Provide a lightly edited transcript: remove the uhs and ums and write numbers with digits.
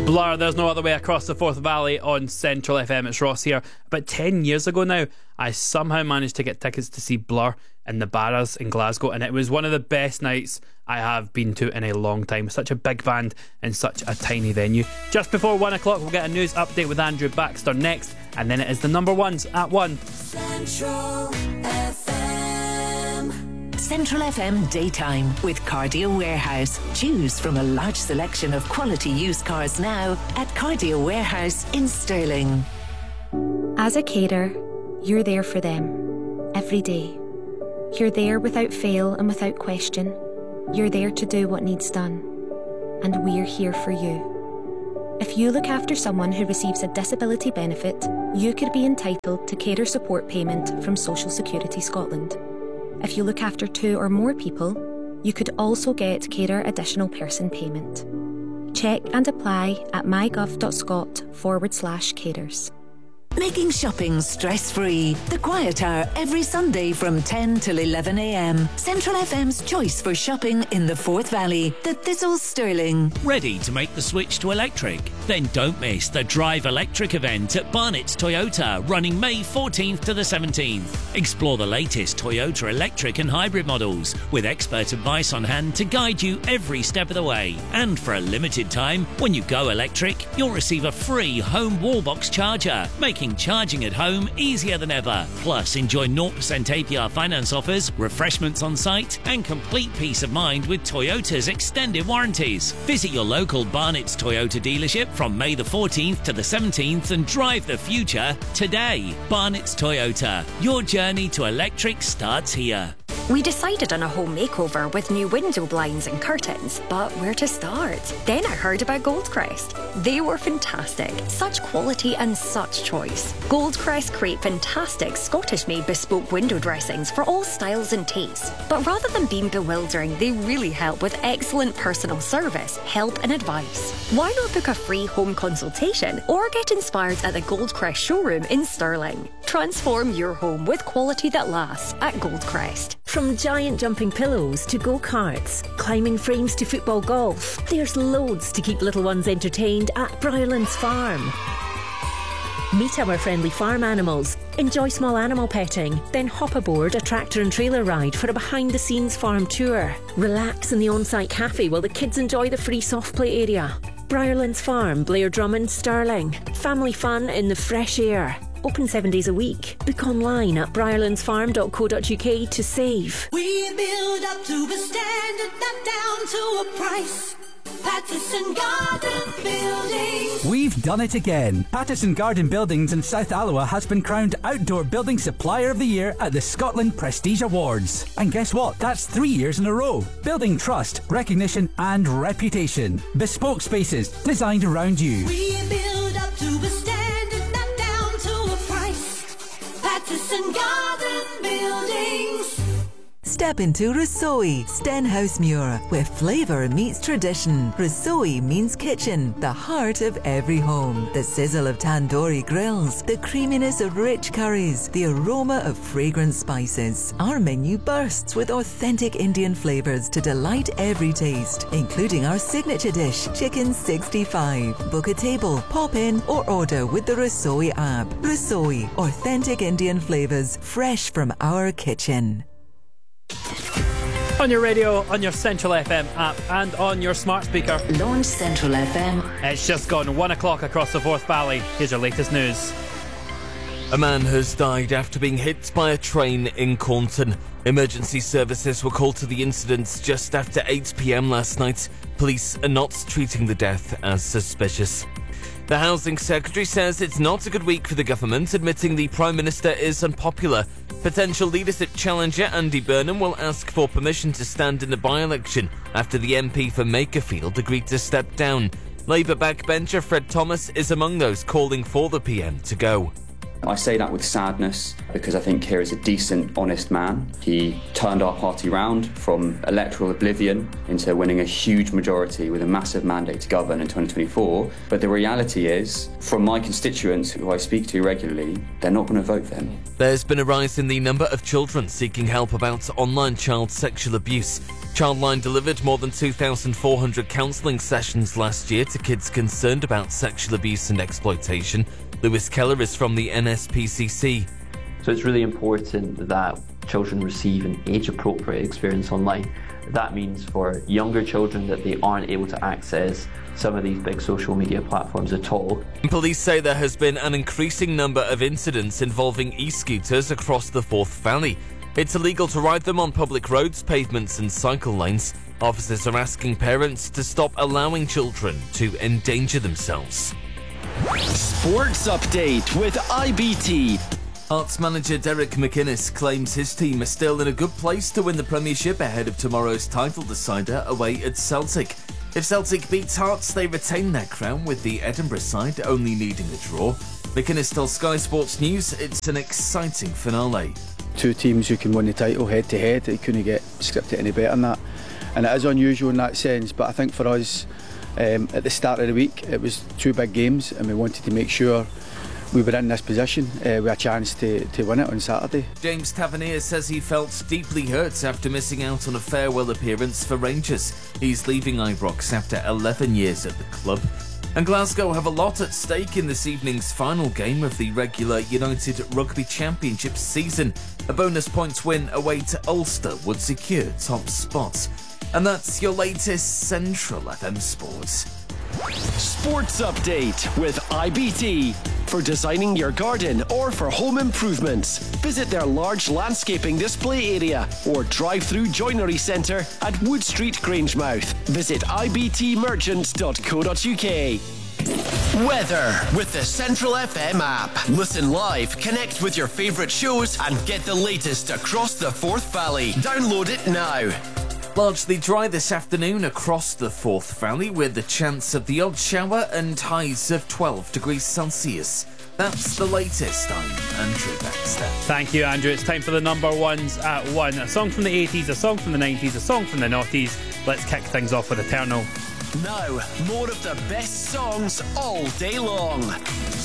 Blur, There's No Other Way Across the Forth Valley on Central FM. It's Ross here. About 10 years ago now, I somehow managed to get tickets to see Blur in the Barras in Glasgow, and it was one of the best nights I have been to in a long time. Such a big band in such a tiny venue. Just before 1 o'clock, we'll get a news update with Andrew Baxter next, and then it is the number ones at 1. Central FM. Central FM Daytime with Cardio Warehouse. Choose from a large selection of quality used cars now at Cardio Warehouse in Stirling. As a carer, you're there for them every day. You're there without fail and without question. You're there to do what needs done. And we're here for you. If you look after someone who receives a disability benefit, you could be entitled to carer support payment from Social Security Scotland. If you look after 2 or more people, you could also get carer additional person payment. Check and apply at mygov.scot/carers. Making shopping stress-free. The Quiet Hour every Sunday from 10 till 11 a.m. Central FM's choice for shopping in the Forth Valley. The Thistle Stirling. Ready to make the switch to electric? Then don't miss the Drive Electric event at Barnett's Toyota, running May 14th to the 17th. Explore the latest Toyota electric and hybrid models, with expert advice on hand to guide you every step of the way. And for a limited time, when you go electric, you'll receive a free home wallbox charger, making charging at home easier than ever. Plus, enjoy 0% APR finance offers, refreshments on site, and complete peace of mind with Toyota's extended warranties. Visit your local Barnett's Toyota dealership from May the 14th to the 17th and drive the future today. Barnett's Toyota. Your journey to electric starts here. We decided on a home makeover with new window blinds and curtains, but where to start? Then I heard about Goldcrest. They were fantastic. Such quality and such choice. Goldcrest create fantastic Scottish-made bespoke window dressings for all styles and tastes. But rather than being bewildering, they really help with excellent personal service, help and advice. Why not book a free home consultation or get inspired at the Goldcrest showroom in Stirling? Transform your home with quality that lasts at Goldcrest. From giant jumping pillows to go-karts, climbing frames to football golf, there's loads to keep little ones entertained at Briarlands Farm. Meet our friendly farm animals, enjoy small animal petting, then hop aboard a tractor and trailer ride for a behind-the-scenes farm tour. Relax in the on-site cafe while the kids enjoy the free soft play area. Briarlands Farm, Blair Drummond, Stirling. Family fun in the fresh air. Open 7 days a week. Book online at briarlandsfarm.co.uk to save. We build up to a standard, not down to a price. Patterson Garden Buildings. We've done it again. Patterson Garden Buildings in South Alloa has been crowned Outdoor Building Supplier of the Year at the Scotland Prestige Awards. And guess what? That's 3 years in a row. Building trust, recognition and reputation. Bespoke spaces designed around you. We build up to a standard, not down to a price. Patterson Garden Buildings. Step into Rasoi, Stenhousemuir, where flavour meets tradition. Rasoi means kitchen, the heart of every home. The sizzle of tandoori grills, the creaminess of rich curries, the aroma of fragrant spices. Our menu bursts with authentic Indian flavours to delight every taste, including our signature dish, Chicken 65. Book a table, pop in or order with the Rasoi app. Rasoi, authentic Indian flavours, fresh from our kitchen. On your radio, on your Central FM app and on your smart speaker. Launch Central FM. It's just gone 1 o'clock across the Forth Valley. Here's your latest news. A man has died after being hit by a train in Cornton. Emergency services were called to the incident just after 8 p.m. last night. Police are not treating the death as suspicious. The Housing Secretary says it's not a good week for the government, admitting the Prime Minister is unpopular. Potential leadership challenger Andy Burnham will ask for permission to stand in the by-election after the MP for Makerfield agreed to step down. Labour backbencher Fred Thomas is among those calling for the PM to go. I say that with sadness because I think Keir is a decent, honest man. He turned our party round from electoral oblivion into winning a huge majority with a massive mandate to govern in 2024. But the reality is, from my constituents who I speak to regularly, they're not going to vote for him. There's been a rise in the number of children seeking help about online child sexual abuse. Childline delivered more than 2,400 counselling sessions last year to kids concerned about sexual abuse and exploitation. Lewis Keller is from the NSPCC. So it's really important that children receive an age-appropriate experience online. That means for younger children that they aren't able to access some of these big social media platforms at all. Police say there has been an increasing number of incidents involving e-scooters across the Forth Valley. It's illegal to ride them on public roads, pavements and cycle lanes. Officers are asking parents to stop allowing children to endanger themselves. Sports Update with IBT. Hearts manager Derek McInnes claims his team is still in a good place to win the Premiership ahead of tomorrow's title decider away at Celtic. If Celtic beats Hearts, they retain their crown, with the Edinburgh side only needing a draw. McInnes tells Sky Sports News it's an exciting finale. Two teams who can win the title head to head, it couldn't get scripted any better than that. And it is unusual in that sense, but I think for us, at the start of the week, it was two big games and we wanted to make sure we were in this position with a chance to win it on Saturday. James Tavernier says he felt deeply hurt after missing out on a farewell appearance for Rangers. He's leaving Ibrox after 11 years at the club. And Glasgow have a lot at stake in this evening's final game of the regular United Rugby Championship season. A bonus points win away to Ulster would secure top spot. And that's your latest Central FM Sports. Sports Update with IBT. For designing your garden or for home improvements, visit their large landscaping display area or drive-through joinery centre at Wood Street, Grangemouth. Visit ibtmerchants.co.uk. Weather with the Central FM app. Listen live, connect with your favourite shows and get the latest across the Forth Valley. Download it now. Largely dry this afternoon across the Forth Valley, with a chance of the odd shower and highs of 12 degrees Celsius. That's the latest. I'm Andrew Baxter. Thank you, Andrew. It's time for the number ones at 1. A song from the 80s, a song from the 90s, a song from the noughties. Let's kick things off with Eternal. Now, more of the best songs all day long.